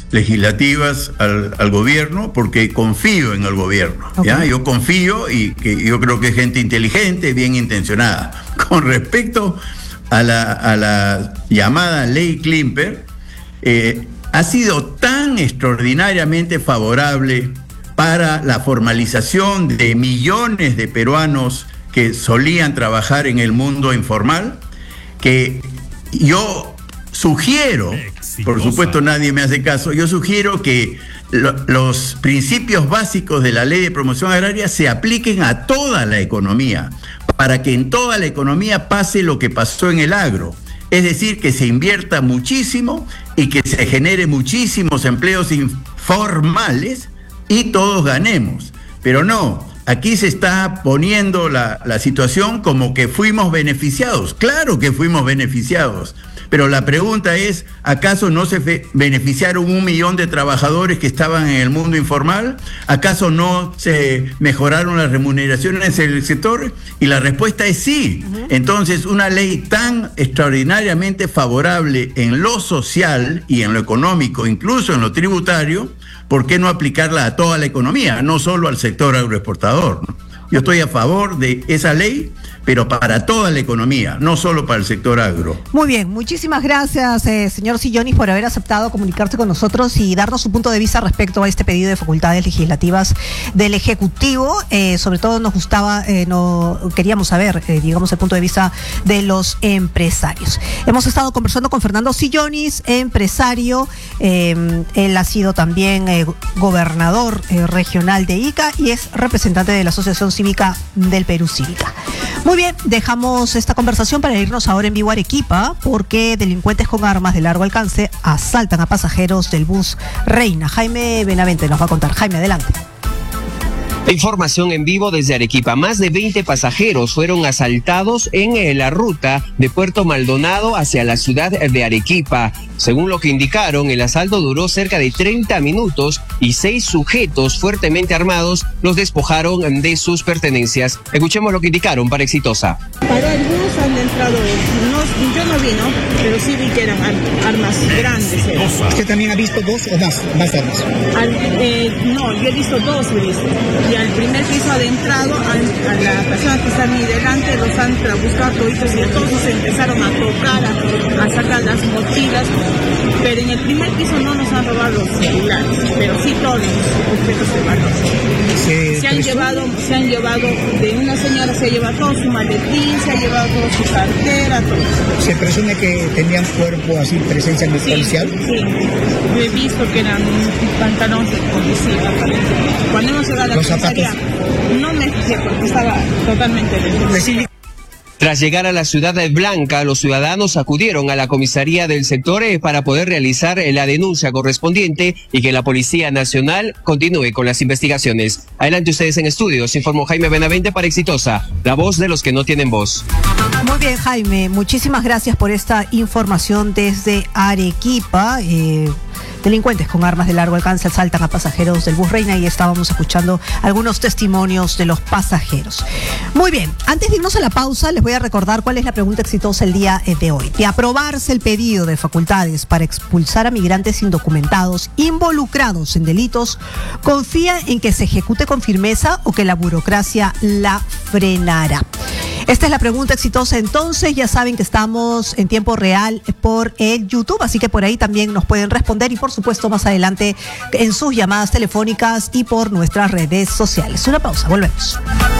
legislativas al gobierno porque confío en el gobierno. Okay. ¿Ya? Yo confío y que yo creo que es gente inteligente, bien intencionada. Con respecto a la llamada ley Klimper, ha sido tan extraordinariamente favorable para la formalización de millones de peruanos que solían trabajar en el mundo informal, que yo sugiero, por supuesto nadie me hace caso, yo sugiero que los principios básicos de la Ley de Promoción Agraria se apliquen a toda la economía, para que en toda la economía pase lo que pasó en el agro. Es decir, que se invierta muchísimo y que se genere muchísimos empleos informales y todos ganemos. Pero no, aquí se está poniendo la situación como que fuimos beneficiados. Claro que fuimos beneficiados, pero la pregunta es, ¿acaso no se beneficiaron 1 millón de trabajadores que estaban en el mundo informal? ¿Acaso no se mejoraron las remuneraciones en el sector? Y la respuesta es sí. Entonces, una ley tan extraordinariamente favorable en lo social y en lo económico, incluso en lo tributario, ¿por qué no aplicarla a toda la economía, no solo al sector agroexportador, ¿no? Yo estoy a favor de esa ley, pero para toda la economía, no solo para el sector agro. Muy bien, muchísimas gracias, señor Sillonis, por haber aceptado comunicarse con nosotros y darnos su punto de vista respecto a este pedido de facultades legislativas del Ejecutivo. Sobre todo nos gustaba, queríamos saber, digamos, el punto de vista de los empresarios. Hemos estado conversando con Fernando Sillonis, empresario. Él ha sido también gobernador regional de Ica y es representante de la Asociación Cívica del Perú Cívica. Muy bien, dejamos esta conversación para irnos ahora en vivo a Arequipa, porque delincuentes con armas de largo alcance asaltan a pasajeros del bus Reina. Jaime Benavente nos va a contar. Jaime, adelante. Información en vivo desde Arequipa. Más de 20 pasajeros fueron asaltados en la ruta de Puerto Maldonado hacia la ciudad de Arequipa. Según lo que indicaron, el asalto duró cerca de 30 minutos y 6 sujetos fuertemente armados los despojaron de sus pertenencias. Escuchemos lo que indicaron para Exitosa. Paró el bus, han entrado, yo no vi, ¿no? Pero sí vi que eran armas grandes. ¿Usted también ha visto 2 o más armas? No, yo he visto 2, y al primer piso adentrado, a las personas que están ahí delante, los han buscado toditos y todos empezaron a tocar, a sacar las mochilas, pero en el primer piso no nos han robado los celulares, pero sí todos los objetos de valor. Se han llevado, de una señora se ha llevado todo su maletín, se ha llevado toda su cartera, todo. ¿Se presume que tenían cuerpo así, presencia policial? Sí, yo he visto que eran pantalones de policía. Cuando hemos llegado a la comisaría, no me fijé porque estaba totalmente lejos. Tras llegar a la Ciudad Blanca, los ciudadanos acudieron a la comisaría del sector para poder realizar la denuncia correspondiente y que la Policía Nacional continúe con las investigaciones. Adelante ustedes en estudios, informó Jaime Benavente para Exitosa, la voz de los que no tienen voz. Muy bien, Jaime, muchísimas gracias por esta información desde Arequipa. Delincuentes con armas de largo alcance asaltan a pasajeros del bus Reina y estábamos escuchando algunos testimonios de los pasajeros. Muy bien, antes de irnos a la pausa, les voy a recordar cuál es la pregunta exitosa el día de hoy. De aprobarse el pedido de facultades para expulsar a migrantes indocumentados involucrados en delitos, ¿confía en que se ejecute con firmeza o que la burocracia la frenará? Esta es la pregunta exitosa. Entonces, ya saben que estamos en tiempo real por el YouTube, así que por ahí también nos pueden responder y por supuesto más adelante en sus llamadas telefónicas y por nuestras redes sociales. Una pausa, volvemos.